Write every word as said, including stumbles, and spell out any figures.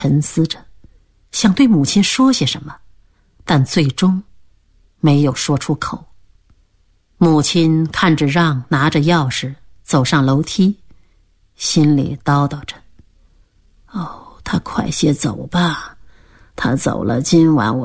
沉思着，想对母亲说些什么，但最终没有说出口。母亲看着让拿着钥匙走上楼梯，心里叨叨着：哦，他快些走吧，他走了，今晚我